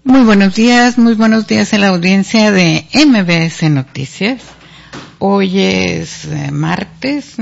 Muy buenos días a la audiencia de MBS Noticias. Hoy es martes,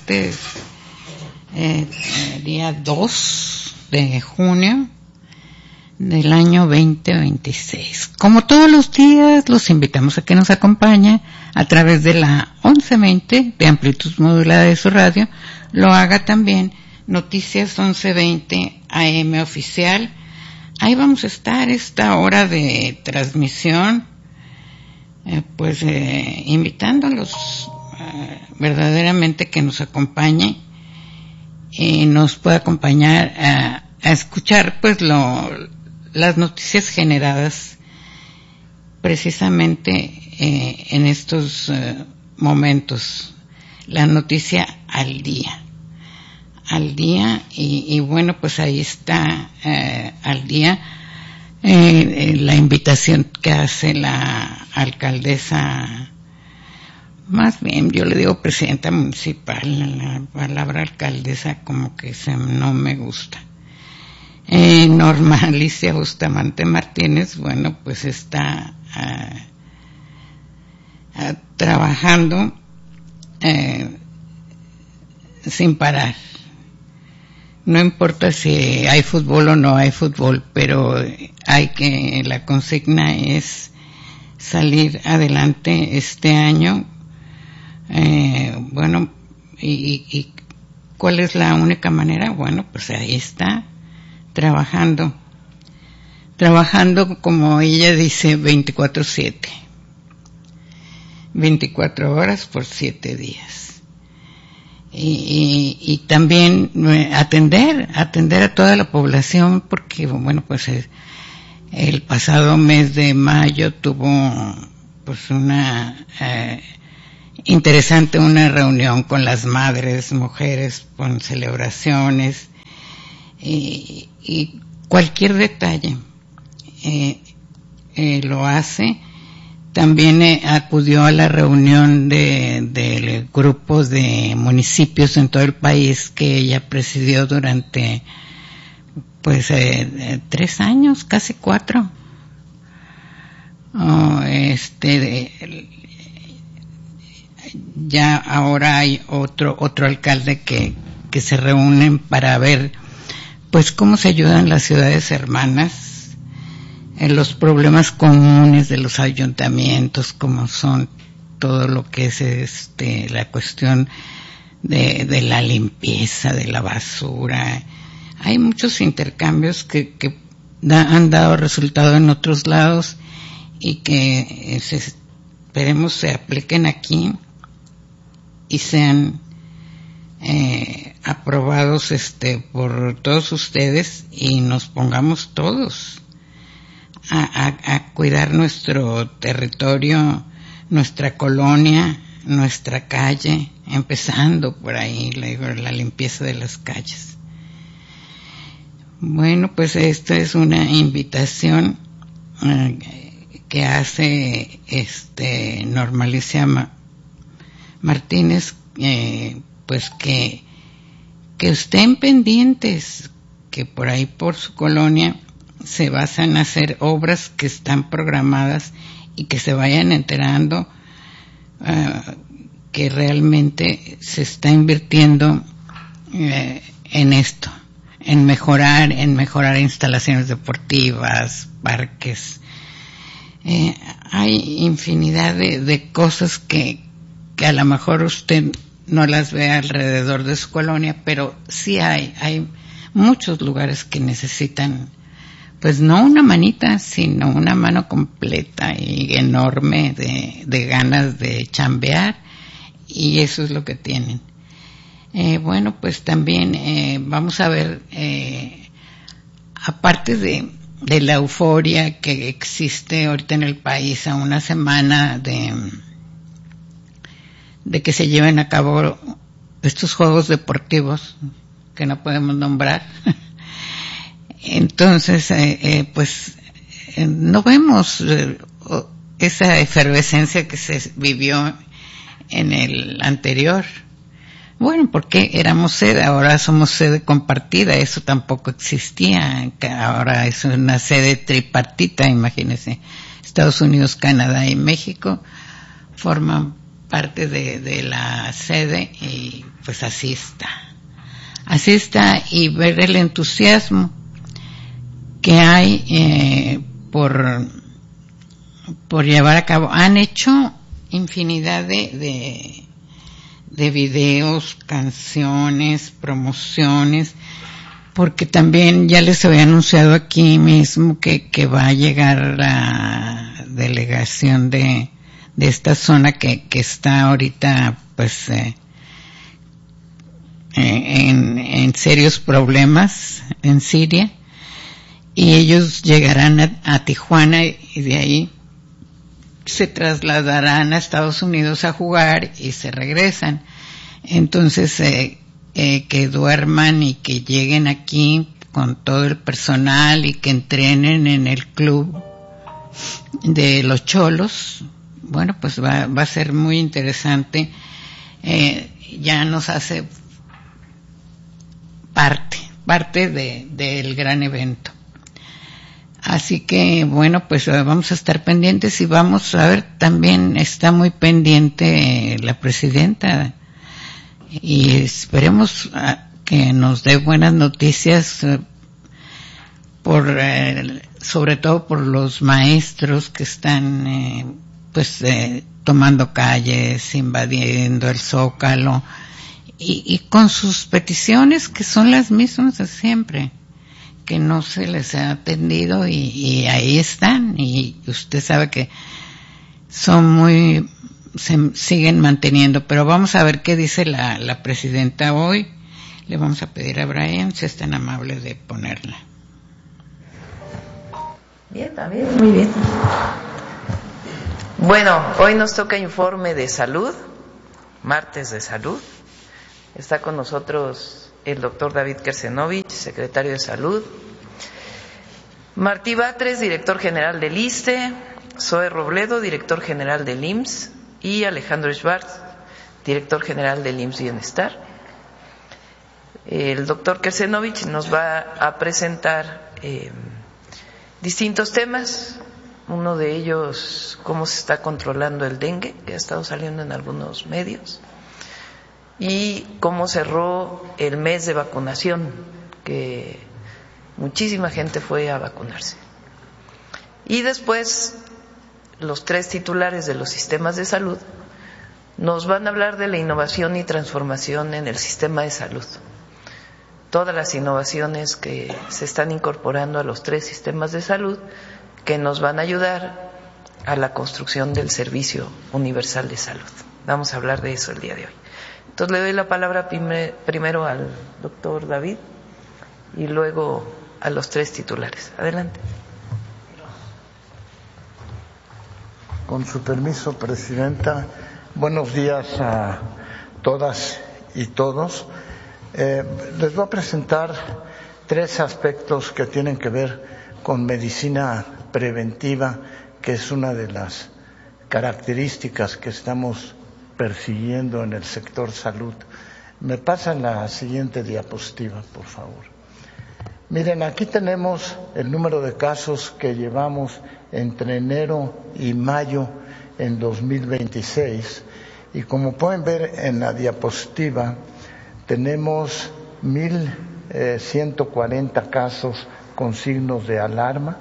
día 2 de junio del año 2026. Como todos los días, los invitamos a que nos acompañe a través de la 1120 de amplitud modulada de su radio. Lo haga también Noticias 1120 AM oficial. Ahí vamos a estar esta hora de transmisión, invitándolos verdaderamente que nos acompañe y nos pueda acompañar a escuchar las noticias generadas precisamente en estos momentos, la noticia al día y bueno, pues ahí está al día la invitación que hace la alcaldesa, más bien yo le digo presidenta municipal, la palabra alcaldesa como que no me gusta, Norma Alicia Bustamante Martínez. Bueno, pues está trabajando sin parar. No importa si hay fútbol o no hay fútbol, pero la consigna es salir adelante este año. ¿Y cuál es la única manera? Bueno, pues ahí está, trabajando como ella dice, 24/7, 24 horas por 7 días. Y también atender a toda la población, porque bueno, pues el pasado mes de mayo tuvo pues una interesante una reunión con las madres, mujeres, con celebraciones y cualquier detalle lo hace. También acudió a la reunión de grupos de municipios en todo el país que ella presidió durante 3 años, casi 4. Ya ahora hay otro alcalde que se reúnen para ver pues cómo se ayudan las ciudades hermanas en los problemas comunes de los ayuntamientos, como son todo lo que es la cuestión de la limpieza, de la basura. Hay muchos intercambios que han dado resultado en otros lados y que esperemos se apliquen aquí y sean aprobados por todos ustedes y nos pongamos todos a cuidar nuestro territorio, nuestra colonia, nuestra calle, empezando por ahí, la limpieza de las calles. Bueno, pues esta es una invitación que hace Norma Alicia Martínez, pues que estén pendientes, que por ahí por su colonia se vayan a hacer obras que están programadas y que se vayan enterando que realmente se está invirtiendo en esto, en mejorar instalaciones deportivas, parques. Hay infinidad de cosas que a lo mejor usted no las ve alrededor de su colonia, pero sí hay muchos lugares que necesitan pues no una manita, sino una mano completa y enorme de ganas de chambear, y eso es lo que tienen. Bueno, pues también vamos a ver, aparte de la euforia que existe ahorita en el país a una semana de que se lleven a cabo estos juegos deportivos que no podemos nombrar. Entonces, no vemos esa efervescencia que se vivió en el anterior. Bueno, porque éramos sede, ahora somos sede compartida, eso tampoco existía, ahora es una sede tripartita, imagínense. Estados Unidos, Canadá y México forman parte de la sede y pues así está, y ver el entusiasmo que hay por llevar a cabo. Han hecho infinidad de videos, canciones, promociones, porque también ya les había anunciado aquí mismo que va a llegar la delegación de esta zona que está ahorita pues en serios problemas en Siria, y ellos llegarán a Tijuana y de ahí se trasladarán a Estados Unidos a jugar y se regresan. Entonces que duerman y que lleguen aquí con todo el personal y que entrenen en el club de los Cholos. Bueno, pues va a ser muy interesante. Ya nos hace parte del gran evento. Así que bueno, pues vamos a estar pendientes y vamos a ver, también está muy pendiente la presidenta y esperemos que nos dé buenas noticias sobre todo por los maestros que están tomando calles, invadiendo el Zócalo y con sus peticiones que son las mismas de siempre, que no se les ha atendido y ahí están, y usted sabe que se siguen manteniendo, pero vamos a ver qué dice la presidenta hoy. Le vamos a pedir a Brian si es tan amable de ponerla. Bien, también, muy bien. Bueno, hoy nos toca informe de salud, martes de salud. Está con nosotros el doctor David Kersenovich, secretario de Salud, Martí Batres, director general del ISSSTE, Zoe Robledo, director general del IMSS, y Alejandro Schwartz, director general del IMSS Bienestar. El doctor Kersenovich nos va a presentar distintos temas, uno de ellos cómo se está controlando el dengue, que ha estado saliendo en algunos medios, y cómo cerró el mes de vacunación, que muchísima gente fue a vacunarse. Y después los tres titulares de los sistemas de salud nos van a hablar de la innovación y transformación en el sistema de salud. Todas las innovaciones que se están incorporando a los tres sistemas de salud que nos van a ayudar a la construcción del servicio universal de salud. Vamos a hablar de eso el día de hoy. Entonces le doy la palabra primero al doctor David y luego a los tres titulares. Adelante. Con su permiso, Presidenta, buenos días a todas y todos. Les voy a presentar tres aspectos que tienen que ver con medicina preventiva, que es una de las características que estamos persiguiendo en el sector salud. Me pasan la siguiente diapositiva, por favor. Miren, aquí tenemos el número de casos que llevamos entre enero y mayo en 2026, y como pueden ver en la diapositiva, tenemos 1,140 casos con signos de alarma,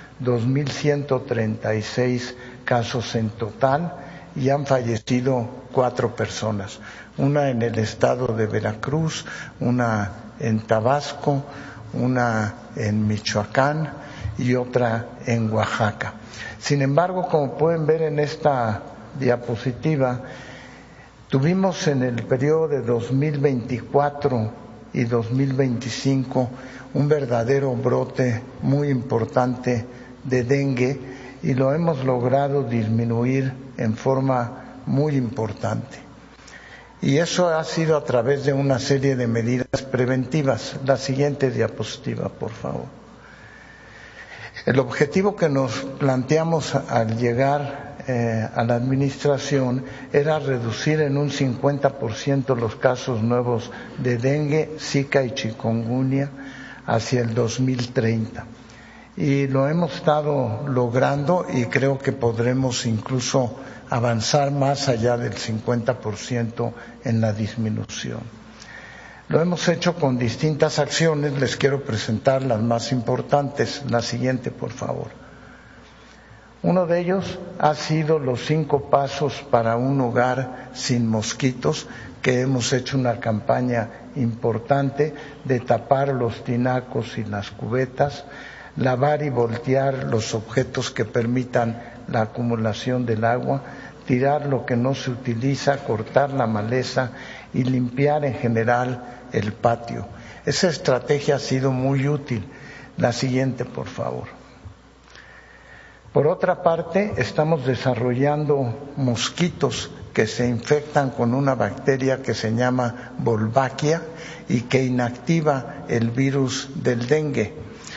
2,136 casos en total, y han fallecido 4 personas, una en el estado de Veracruz, una en Tabasco, una en Michoacán y otra en Oaxaca. Sin embargo, como pueden ver en esta diapositiva, tuvimos en el periodo de 2024 y 2025 un verdadero brote muy importante de dengue, y lo hemos logrado disminuir en forma muy importante. Y eso ha sido a través de una serie de medidas preventivas. La siguiente diapositiva, por favor. El objetivo que nos planteamos al llegar a la administración era reducir en un 50% los casos nuevos de dengue, zika y chikungunya hacia el 2030. Y lo hemos estado logrando y creo que podremos incluso avanzar más allá del 50% en la disminución. Lo hemos hecho con distintas acciones, les quiero presentar las más importantes. La siguiente, por favor. Uno de ellos ha sido los 5 pasos para un hogar sin mosquitos, que hemos hecho una campaña importante de tapar los tinacos y las cubetas, lavar y voltear los objetos que permitan la acumulación del agua, tirar lo que no se utiliza, cortar la maleza y limpiar en general el patio. Esa estrategia ha sido muy útil. La siguiente, por favor. Por otra parte, estamos desarrollando mosquitos que se infectan con una bacteria que se llama Wolbachia y que inactiva el virus del dengue.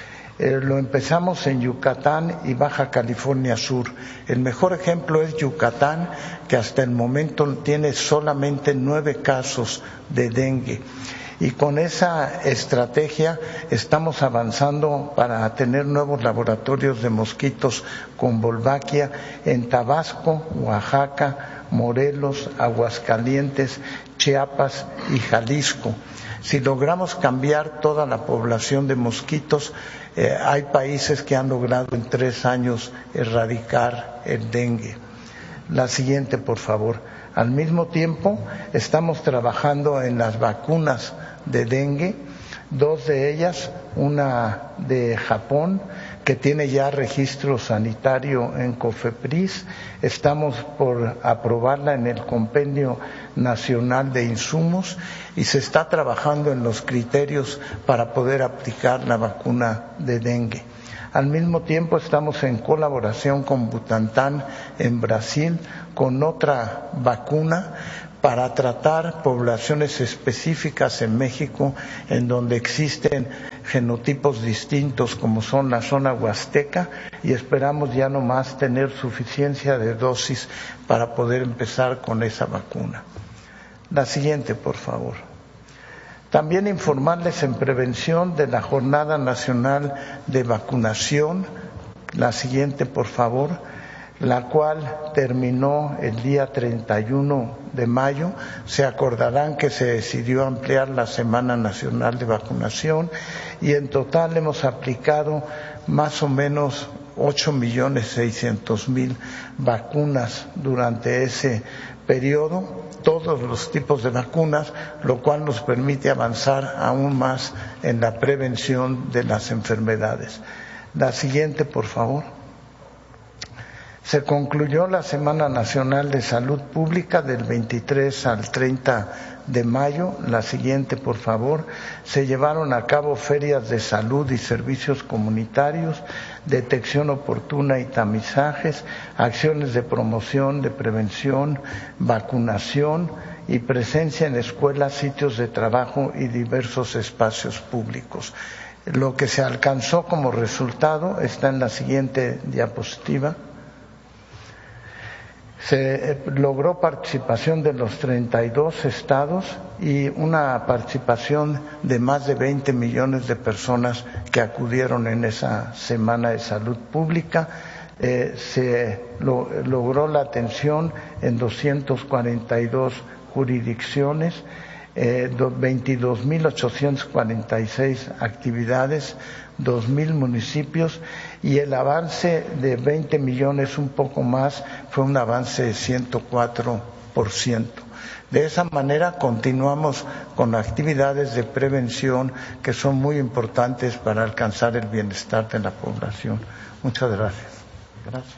Lo empezamos en Yucatán y Baja California Sur. El mejor ejemplo es Yucatán, que hasta el momento tiene solamente 9 casos de dengue. Y con esa estrategia estamos avanzando para tener nuevos laboratorios de mosquitos con Wolbachia en Tabasco, Oaxaca, Morelos, Aguascalientes, Chiapas y Jalisco. Si logramos cambiar toda la población de mosquitos, hay países que han logrado en 3 años erradicar el dengue. La siguiente, por favor. Al mismo tiempo, estamos trabajando en las vacunas de dengue, 2 de ellas, una de Japón, que tiene ya registro sanitario en COFEPRIS. Estamos por aprobarla en el Compendio Nacional de Insumos y se está trabajando en los criterios para poder aplicar la vacuna de dengue. Al mismo tiempo estamos en colaboración con Butantan en Brasil con otra vacuna para tratar poblaciones específicas en México en donde existen genotipos distintos como son la zona huasteca, y esperamos ya no más tener suficiencia de dosis para poder empezar con esa vacuna. La siguiente, por favor. También informarles en prevención de la Jornada Nacional de Vacunación, la siguiente por favor, la cual terminó el día 31 de mayo. Se acordarán que se decidió ampliar la Semana Nacional de Vacunación y en total hemos aplicado más o menos 8.600.000 vacunas durante ese periodo, todos los tipos de vacunas, lo cual nos permite avanzar aún más en la prevención de las enfermedades. La siguiente, por favor. Se concluyó la Semana Nacional de Salud Pública del 23 al 30 de mayo. La siguiente, por favor. Se llevaron a cabo ferias de salud y servicios comunitarios, detección oportuna y tamizajes, acciones de promoción, de prevención, vacunación y presencia en escuelas, sitios de trabajo y diversos espacios públicos. Lo que se alcanzó como resultado está en la siguiente diapositiva. Se logró participación de los 32 estados y una participación de más de 20 millones de personas que acudieron en esa Semana de Salud Pública. Se logró la atención en 242 jurisdicciones, 22.846 actividades, 2.000 municipios, y el avance de 20 millones, un poco más, fue un avance de 104%. De esa manera continuamos con actividades de prevención que son muy importantes para alcanzar el bienestar de la población. Muchas gracias. Gracias.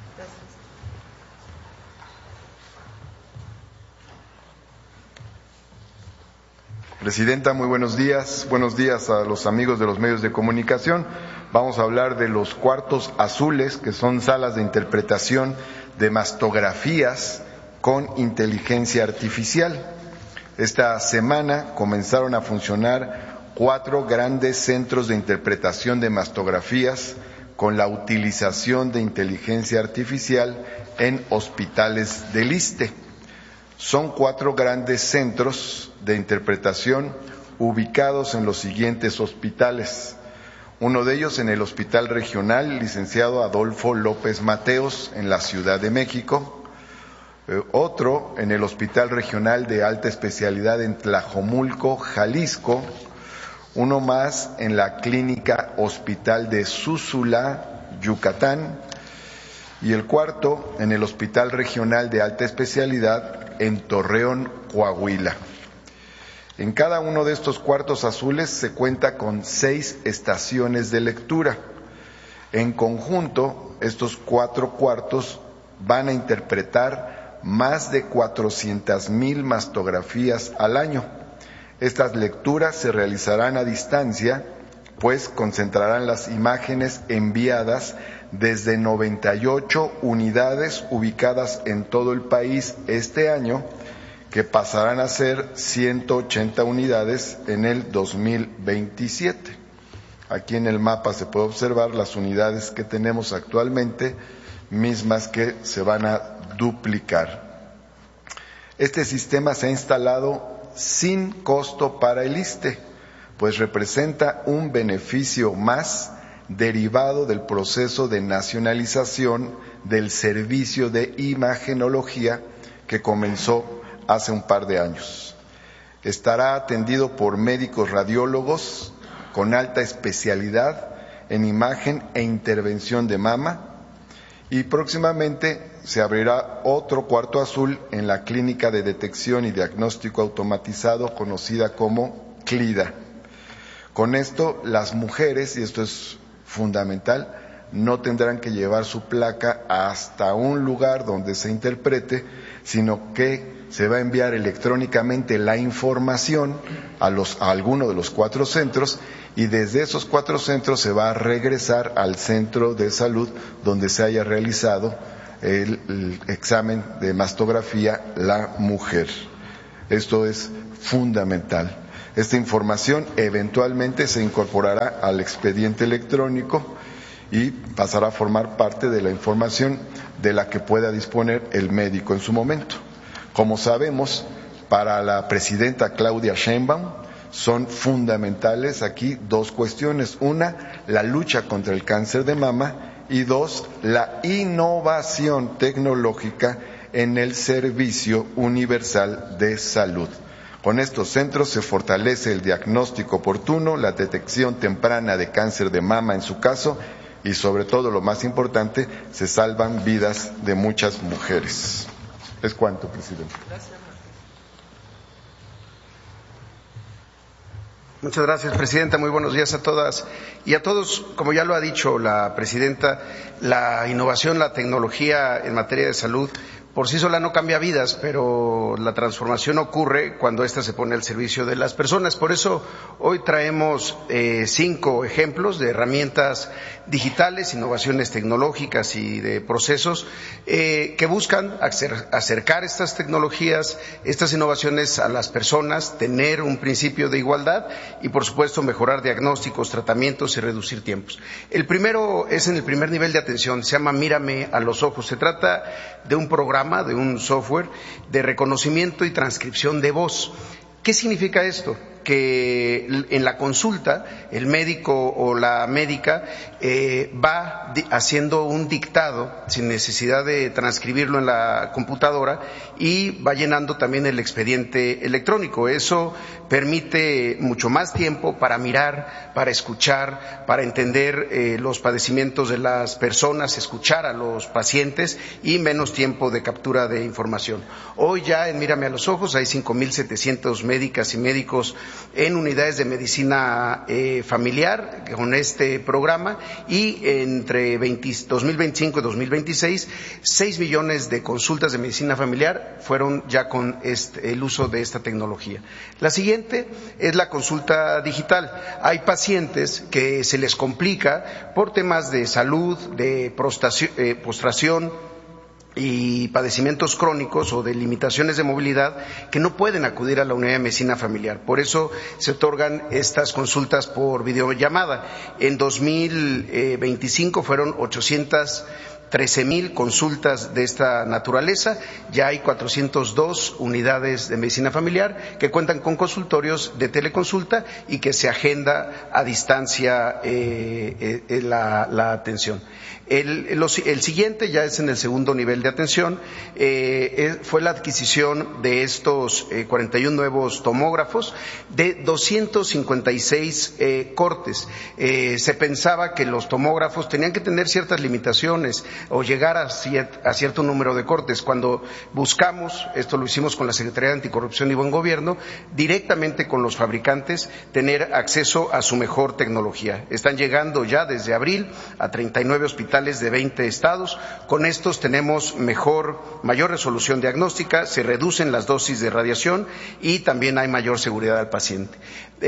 Presidenta, muy buenos días. Buenos días a los amigos de los medios de comunicación. Vamos a hablar de los cuartos azules, que son salas de interpretación de mastografías con inteligencia artificial. Esta semana comenzaron a funcionar 4 grandes centros de interpretación de mastografías con la utilización de inteligencia artificial en hospitales del ISSSTE. Son 4 grandes centros de interpretación ubicados en los siguientes hospitales. Uno de ellos en el Hospital Regional Licenciado Adolfo López Mateos en la Ciudad de México. Otro en el Hospital Regional de Alta Especialidad en Tlajomulco, Jalisco. Uno más en la Clínica Hospital de Zúzula, Yucatán. Y el cuarto en el Hospital Regional de Alta Especialidad en Torreón, Coahuila. En cada uno de estos cuartos azules se cuenta con 6 estaciones de lectura. En conjunto, estos 4 cuartos van a interpretar más de 400,000 mastografías al año. Estas lecturas se realizarán a distancia, pues concentrarán las imágenes enviadas desde 98 unidades ubicadas en todo el país este año, que pasarán a ser 180 unidades en el 2027. Aquí en el mapa se puede observar las unidades que tenemos actualmente, mismas que se van a duplicar. Este sistema se ha instalado sin costo para el ISSSTE, pues representa un beneficio más derivado del proceso de nacionalización del servicio de imagenología que comenzó hace un par de años. Estará atendido por médicos radiólogos con alta especialidad en imagen e intervención de mama, y próximamente se abrirá otro cuarto azul en la Clínica de Detección y Diagnóstico Automatizado, conocida como CLIDA. Con esto, las mujeres, y esto es fundamental, no tendrán que llevar su placa hasta un lugar donde se interprete, sino que se va a enviar electrónicamente la información a alguno de los 4 centros, y desde esos 4 centros se va a regresar al centro de salud donde se haya realizado el examen de mastografía la mujer. Esto es fundamental. Esta información eventualmente se incorporará al expediente electrónico y pasará a formar parte de la información de la que pueda disponer el médico en su momento. Como sabemos, para la presidenta Claudia Sheinbaum son fundamentales aquí 2 cuestiones. Una, la lucha contra el cáncer de mama, y 2, la innovación tecnológica en el servicio universal de salud. Con estos centros se fortalece el diagnóstico oportuno, la detección temprana de cáncer de mama en su caso, y sobre todo, lo más importante, se salvan vidas de muchas mujeres. Es cuanto, presidente. Muchas gracias, presidenta. Muy buenos días a todas y a todos. Como ya lo ha dicho la presidenta, la innovación, la tecnología en materia de salud por sí sola no cambia vidas, pero la transformación ocurre cuando ésta se pone al servicio de las personas. Por eso hoy traemos 5 ejemplos de herramientas digitales, innovaciones tecnológicas y de procesos que buscan acercar estas tecnologías, estas innovaciones a las personas, tener un principio de igualdad y, por supuesto, mejorar diagnósticos, tratamientos y reducir tiempos. El primero es en el primer nivel de atención, se llama Mírame a los ojos. Se trata de un programa, de un software de reconocimiento y transcripción de voz. ¿Qué significa esto? Que en la consulta el médico o la médica va haciendo un dictado sin necesidad de transcribirlo en la computadora y va llenando también el expediente electrónico. Eso permite mucho más tiempo para mirar, para escuchar, para entender los padecimientos de las personas, escuchar a los pacientes y menos tiempo de captura de información. Hoy ya en Mírame a los ojos hay 5,700 médicas y médicos en unidades de medicina familiar con este programa, y entre 2025 y 2026 6 millones de consultas de medicina familiar fueron ya con el uso de esta tecnología. La siguiente es la consulta digital. Hay pacientes que se les complica por temas de salud, de postración, y padecimientos crónicos o de limitaciones de movilidad que no pueden acudir a la unidad de medicina familiar. Por eso se otorgan estas consultas por videollamada. En 2025 fueron 813,000 consultas de esta naturaleza. Ya hay 402 unidades de medicina familiar que cuentan con consultorios de teleconsulta y que se agenda a distancia la atención. El siguiente ya es en el segundo nivel de atención, fue la adquisición de estos 41 nuevos tomógrafos de 256 cortes. Se pensaba que los tomógrafos tenían que tener ciertas limitaciones o llegar a cierto número de cortes. Cuando buscamos, esto lo hicimos con la Secretaría de Anticorrupción y Buen Gobierno, directamente con los fabricantes, tener acceso a su mejor tecnología. Están llegando ya desde abril a 39 hospitales de 20 estados. Con estos tenemos mayor resolución diagnóstica, se reducen las dosis de radiación y también hay mayor seguridad al paciente.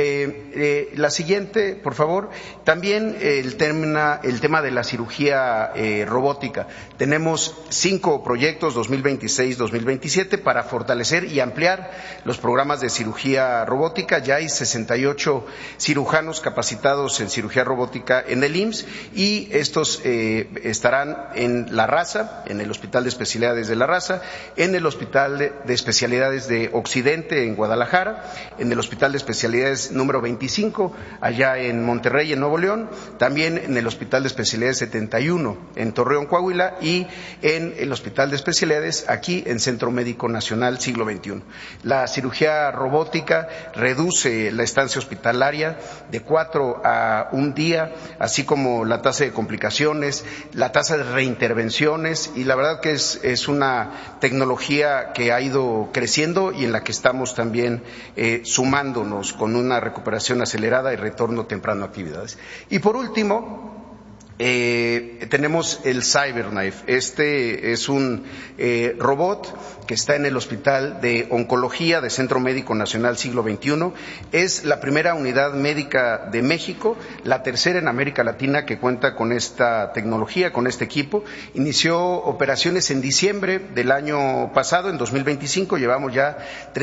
La siguiente, por favor. También el tema de la cirugía robótica. Tenemos 5 proyectos 2026-2027 para fortalecer y ampliar los programas de cirugía robótica. Ya hay 68 cirujanos capacitados en cirugía robótica en el IMSS y estos estarán en La Raza, en el Hospital de Especialidades de La Raza, en el Hospital de Especialidades de Occidente en Guadalajara, en el Hospital de Especialidades número 25 allá en Monterrey, en Nuevo León, también en el Hospital de Especialidades 71 en Torreón, Coahuila, y en el Hospital de Especialidades aquí en Centro Médico Nacional Siglo XXI. La cirugía robótica reduce la estancia hospitalaria de 4 a 1 día, así como la tasa de complicaciones, la tasa de reintervenciones, y la verdad que es una tecnología que ha ido creciendo y en la que estamos también sumándonos con una recuperación acelerada y retorno temprano a actividades. Y por último, tenemos el CyberKnife. Este es un robot que está en el Hospital de Oncología de Centro Médico Nacional Siglo XXI. Es la primera unidad médica de México, la tercera en América Latina que cuenta con esta tecnología, con este equipo. Inició operaciones en diciembre del año pasado, en 2025. Llevamos ya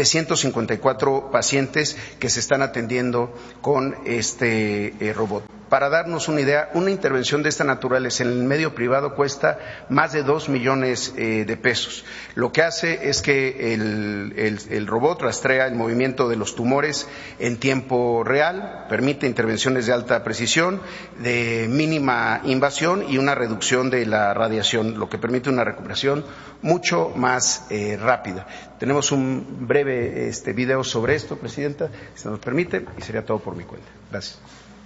354 pacientes que se están atendiendo con este robot. Para darnos una idea, una intervención de esta naturaleza en el medio privado cuesta más de 2 millones de pesos. Lo que hace es que el robot rastrea el movimiento de los tumores en tiempo real, permite intervenciones de alta precisión, de mínima invasión y una reducción de la radiación, lo que permite una recuperación mucho más rápida. Tenemos un breve video sobre esto, Presidenta, si se nos permite, y sería todo por mi cuenta. Gracias.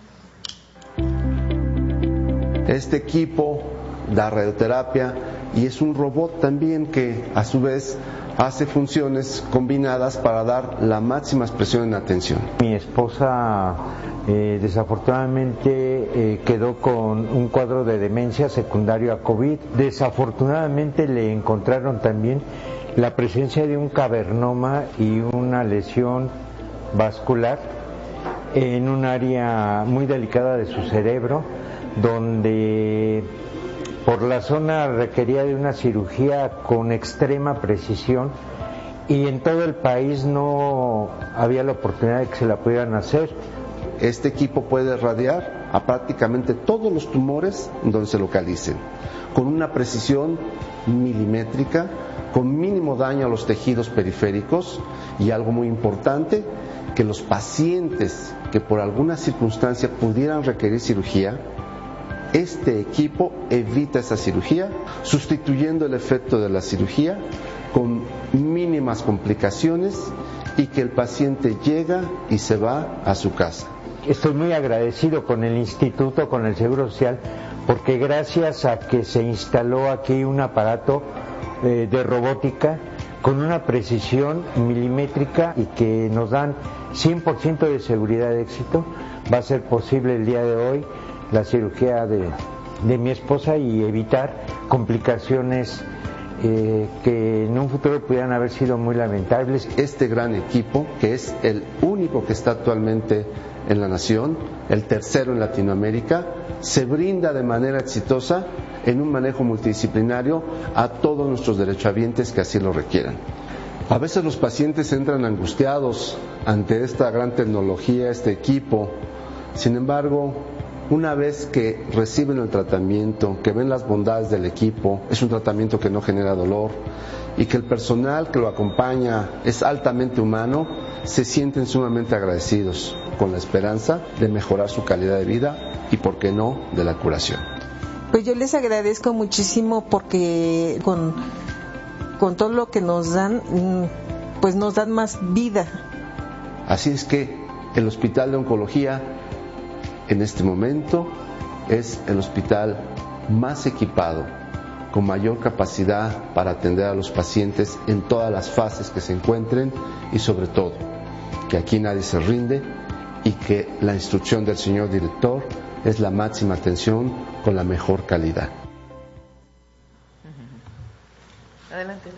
Este equipo da radioterapia y es un robot también que a su vez hace funciones combinadas para dar la máxima expresión en atención. Mi esposa desafortunadamente quedó con un cuadro de demencia secundario a COVID. Desafortunadamente le encontraron también la presencia de un cavernoma y una lesión vascular en un área muy delicada de su cerebro, donde por la zona requería de una cirugía con extrema precisión y en todo el país no había la oportunidad de que se la pudieran hacer. Este equipo puede radiar a prácticamente todos los tumores donde se localicen, con una precisión milimétrica, con mínimo daño a los tejidos periféricos y algo muy importante, que los pacientes que por alguna circunstancia pudieran requerir cirugía, este equipo evita esa cirugía, sustituyendo el efecto de la cirugía con mínimas complicaciones y que el paciente llega y se va a su casa. Estoy muy agradecido con el Instituto, con el Seguro Social, porque gracias a que se instaló aquí un aparato de robótica con una precisión milimétrica y que nos dan 100% de seguridad de éxito, va a ser posible el día de hoy la cirugía de mi esposa y evitar complicaciones que en un futuro pudieran haber sido muy lamentables. Este gran equipo, que es el único que está actualmente en la nación, el tercero en Latinoamérica, se brinda de manera exitosa en un manejo multidisciplinario a todos nuestros derechohabientes que así lo requieran. A veces los pacientes entran angustiados ante esta gran tecnología, este equipo. Sin embargo, una vez que reciben el tratamiento, que ven las bondades del equipo, es un tratamiento que no genera dolor y que el personal que lo acompaña es altamente humano, se sienten sumamente agradecidos, con la esperanza de mejorar su calidad de vida y, por qué no, de la curación. Pues yo les agradezco muchísimo porque con todo lo que nos dan, pues nos dan más vida. Así es que el Hospital de Oncología en este momento es el hospital más equipado, con mayor capacidad para atender a los pacientes en todas las fases que se encuentren y sobre todo que aquí nadie se rinde y que la instrucción del señor director es la máxima atención con la mejor calidad. Adelante.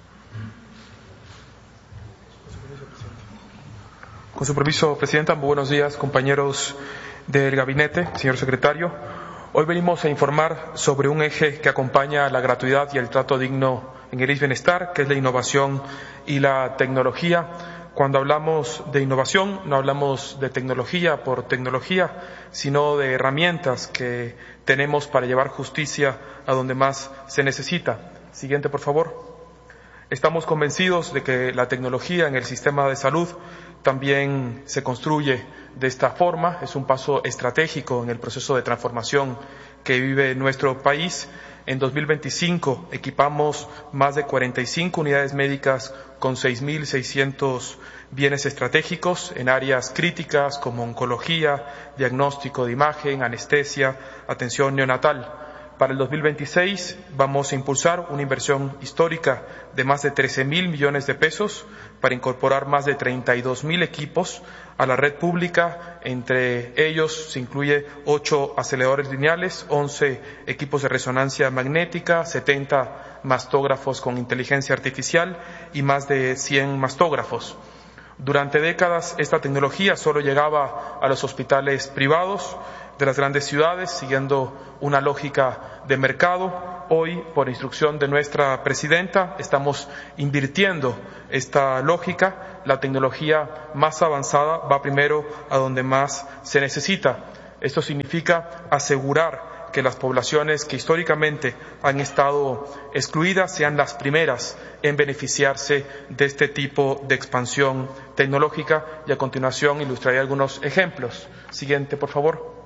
Con su permiso, Presidenta, muy buenos días, compañeros del gabinete, señor secretario. Hoy venimos a informar sobre un eje que acompaña la gratuidad y el trato digno en el bienestar, que es la innovación y la tecnología. Cuando hablamos de innovación, no hablamos de tecnología por tecnología, sino de herramientas que tenemos para llevar justicia a donde más se necesita. Siguiente, por favor. Estamos convencidos de que la tecnología en el sistema de salud también se construye de esta forma. Es un paso estratégico en el proceso de transformación que vive nuestro país. En 2025 equipamos más de 45 unidades médicas con 6.600 bienes estratégicos en áreas críticas como oncología, diagnóstico de imagen, anestesia, atención neonatal. Para el 2026 vamos a impulsar una inversión histórica de más de 13.000 millones de pesos para incorporar más de 32.000 equipos a la red pública. Entre ellos se incluye 8 aceleradores lineales, 11 equipos de resonancia magnética, 70 mastógrafos con inteligencia artificial y más de 100 mastógrafos. Durante décadas esta tecnología solo llegaba a los hospitales privados de las grandes ciudades, siguiendo una lógica de mercado. Hoy, por instrucción de nuestra presidenta, estamos invirtiendo esta lógica. La tecnología más avanzada va primero a donde más se necesita. Esto significa asegurar que las poblaciones que históricamente han estado excluidas sean las primeras en beneficiarse de este tipo de expansión tecnológica, y a continuación ilustraré algunos ejemplos. Siguiente, por favor.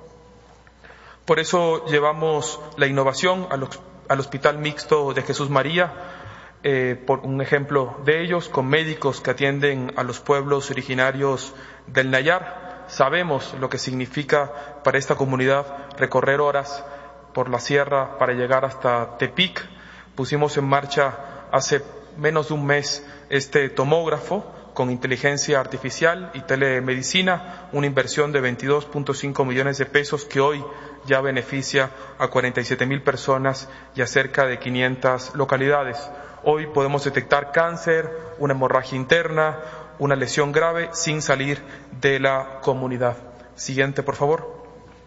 Por eso llevamos la innovación al Hospital Mixto de Jesús María, por un ejemplo de ellos, con médicos que atienden a los pueblos originarios del Nayar. Sabemos lo que significa para esta comunidad recorrer horas por la sierra para llegar hasta Tepic. Pusimos en marcha hace menos de un mes este tomógrafo con inteligencia artificial y telemedicina, una inversión de 22.5 millones de pesos que hoy ya beneficia a 47.000 personas y a cerca de 500 localidades. Hoy podemos detectar cáncer, una hemorragia interna, una lesión grave sin salir de la comunidad. Siguiente, por favor.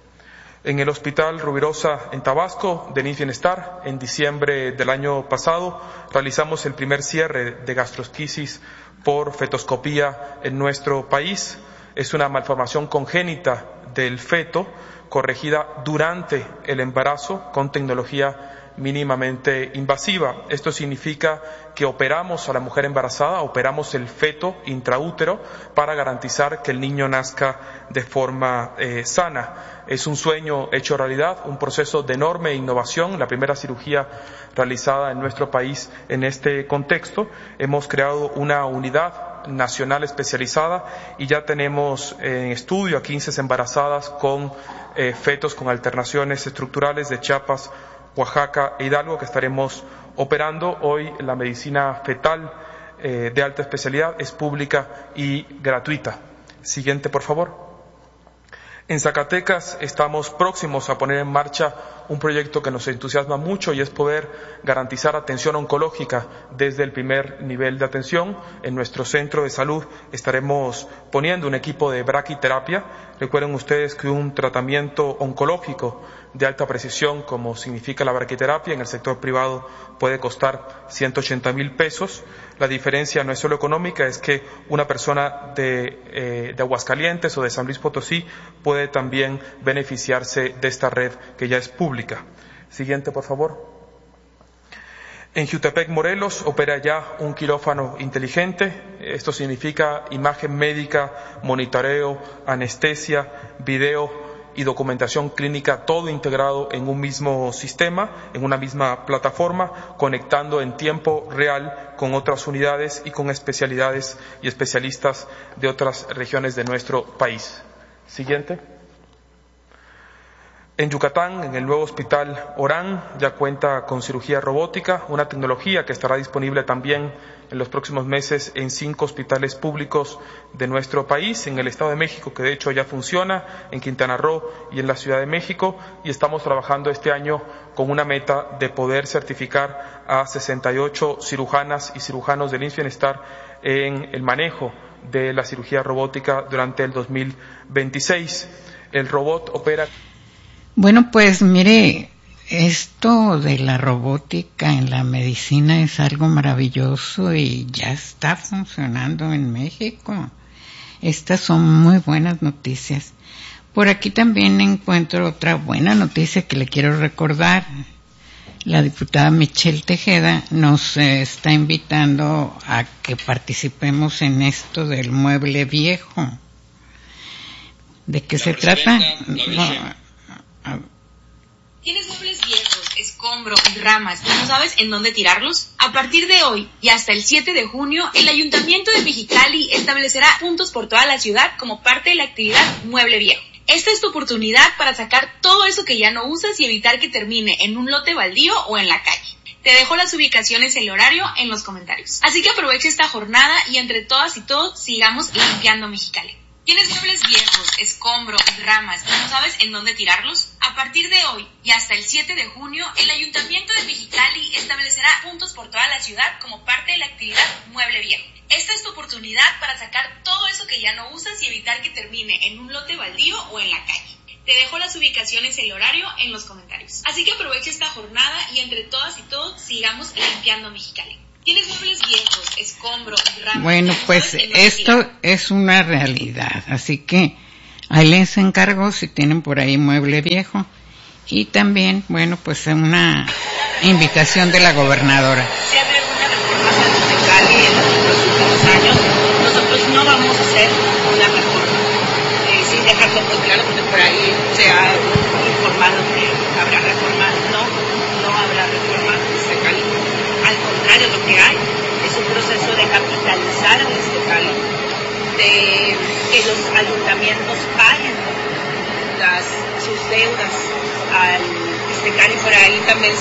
En el Hospital Rubirosa en Tabasco, de NIS Bienestar, en diciembre del año pasado, realizamos el primer cierre de gastrosquisis por fetoscopía en nuestro país. Es una malformación congénita del feto, corregida durante el embarazo con tecnología mínimamente invasiva. Esto significa que operamos a la mujer embarazada, operamos el feto intraútero para garantizar que el niño nazca de forma sana. Es un sueño hecho realidad, un proceso de enorme innovación, la primera cirugía realizada en nuestro país en este contexto. Hemos creado una unidad nacional especializada y ya tenemos en estudio a 15 embarazadas con fetos con alternaciones estructurales de Chiapas, Oaxaca e Hidalgo que estaremos operando. Hoy la medicina fetal de alta especialidad es pública y gratuita. Siguiente, por favor. En Zacatecas estamos próximos a poner en marcha un proyecto que nos entusiasma mucho y es poder garantizar atención oncológica desde el primer nivel de atención. En nuestro centro de salud estaremos poniendo un equipo de braquiterapia. Recuerden ustedes que un tratamiento oncológico de alta precisión, como significa la braquiterapia, en el sector privado puede costar 180,000 pesos. La diferencia no es solo económica, es que una persona de Aguascalientes o de San Luis Potosí puede también beneficiarse de esta red que ya es pública. Siguiente, por favor. En Jiutepec, Morelos, opera ya un quirófano inteligente. Esto significa imagen médica, monitoreo, anestesia, video y documentación clínica, todo integrado en un mismo sistema, en una misma plataforma, conectando en tiempo real con otras unidades y con especialidades y especialistas de otras regiones de nuestro país. Siguiente. En Yucatán, en el nuevo hospital Orán, ya cuenta con cirugía robótica, una tecnología que estará disponible también en los próximos meses en 5 hospitales públicos de nuestro país, en el Estado de México, que de hecho ya funciona, en Quintana Roo y en la Ciudad de México, y estamos trabajando este año con una meta de poder certificar a 68 cirujanas y cirujanos del IMSS Bienestar en el manejo de la cirugía robótica durante el 2026. El robot opera. Bueno, pues mire, esto de la robótica en la medicina es algo maravilloso y ya está funcionando en México. Estas son muy buenas noticias. Por aquí también encuentro otra buena noticia que le quiero recordar. La diputada Michelle Tejeda nos está invitando a que participemos en esto del mueble viejo. ¿De qué se trata? ¿Tienes muebles viejos, escombros y ramas y no sabes en dónde tirarlos? A partir de hoy y hasta el 7 de junio, el Ayuntamiento de Mexicali establecerá puntos por toda la ciudad como parte de la actividad Mueble Viejo. Esta es tu oportunidad para sacar todo eso que ya no usas y evitar que termine en un lote baldío o en la calle. Te dejo las ubicaciones y el horario en los comentarios. Así que aprovecha esta jornada y entre todas y todos sigamos limpiando Mexicali. ¿Tienes muebles viejos, escombros y ramas y no sabes en dónde tirarlos? A partir de hoy y hasta el 7 de junio, el Ayuntamiento de Mexicali establecerá puntos por toda la ciudad como parte de la actividad Mueble Viejo. Esta es tu oportunidad para sacar todo eso que ya no usas y evitar que termine en un lote baldío o en la calle. Te dejo las ubicaciones y el horario en los comentarios. Así que aprovecha esta jornada y entre todas y todos sigamos limpiando Mexicali. ¿Tienes muebles viejos, escombros y ramas? Bueno, pues esto es una realidad, así que ahí les encargo si tienen por ahí mueble viejo. Y también, bueno, pues una invitación de la gobernadora. Si hay alguna reforma en Mexicali en los últimos años, nosotros no vamos a hacer una reforma. Sin dejarlo muy claro, porque por ahí se ha informado que habrá reforma. No habrá reforma en Mexicali. Al contrario, lo que hay es un proceso de capitalizar a Mexicali, de que los ayuntamientos paguen sus deudas al Mexicali. Por ahí también